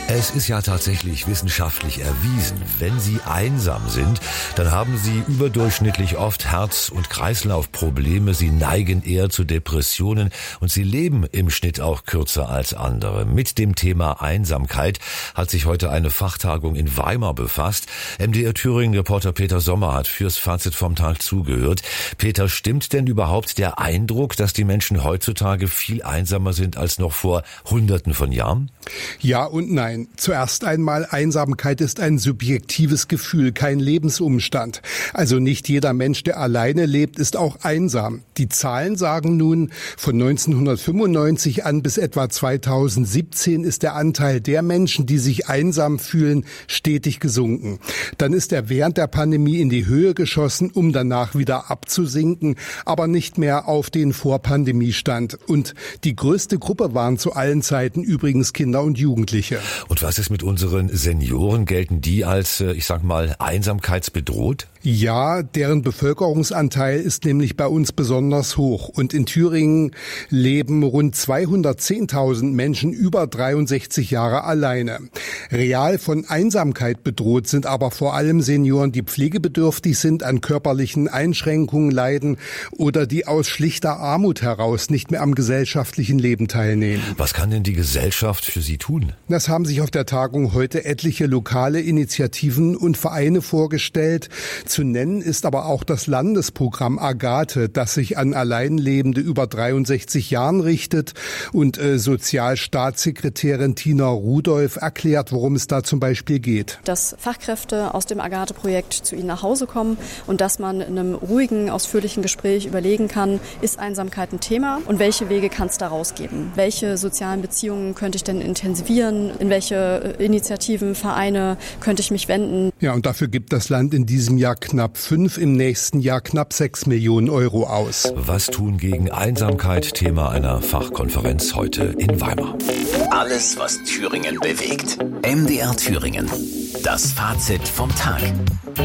Es ist ja tatsächlich wissenschaftlich erwiesen, wenn Sie einsam sind, dann haben Sie überdurchschnittlich oft Herz- und Kreislaufprobleme, Sie neigen eher zu Depressionen und Sie leben im Schnitt auch kürzer als andere. Mit dem Thema Einsamkeit hat sich heute eine Fachtagung in Weimar befasst. MDR Thüringen-Reporter Peter Sommer hat fürs Fazit vom Tag zugehört. Peter, stimmt denn überhaupt der Eindruck, dass die Menschen heutzutage viel einsamer sind als noch vor Hunderten von Jahren? Ja und nein. Zuerst einmal, Einsamkeit ist ein subjektives Gefühl, kein Lebensumstand. Also nicht jeder Mensch, der alleine lebt, ist auch einsam. Die Zahlen sagen nun, von 1995 an bis etwa 2017 ist der Anteil der Menschen, die sich einsam fühlen, stetig gesunken. Dann ist er während der Pandemie in die Höhe geschossen, um danach wieder abzusinken, aber nicht mehr auf den Vor-Pandemie-Stand. Und die größte Gruppe waren zu allen Zeiten übrigens Kinder und Jugendliche. Und was ist mit unseren Senioren? Gelten die als, einsamkeitsbedroht? Ja, deren Bevölkerungsanteil ist nämlich bei uns besonders hoch. Und in Thüringen leben rund 210.000 Menschen über 63 Jahre alleine. Real von Einsamkeit bedroht sind aber vor allem Senioren, die pflegebedürftig sind, an körperlichen Einschränkungen leiden oder die aus schlichter Armut heraus nicht mehr am gesellschaftlichen Leben teilnehmen. Was kann denn die Gesellschaft für sie tun? Das haben sich auf der Tagung heute etliche lokale Initiativen und Vereine vorgestellt. Zu nennen ist aber auch das Landesprogramm Agathe, das sich an Alleinlebende über 63 Jahren richtet. Und Sozialstaatssekretärin Tina Rudolph erklärt, worum es da zum Beispiel geht. Dass Fachkräfte aus dem Agathe-Projekt zu Ihnen nach Hause kommen und dass man in einem ruhigen, ausführlichen Gespräch überlegen kann, ist Einsamkeit ein Thema und welche Wege kann es daraus geben? Welche sozialen Beziehungen könnte ich denn intensivieren? In welche Initiativen, Vereine könnte ich mich wenden? Ja, und dafür gibt das Land in diesem Jahr knapp 5, im nächsten Jahr knapp 6 Millionen Euro aus. Was tun gegen Einsamkeit? Thema einer Fachkonferenz heute in Weimar. Alles, was Thüringen bewegt. MDR Thüringen. Das Fazit vom Tag.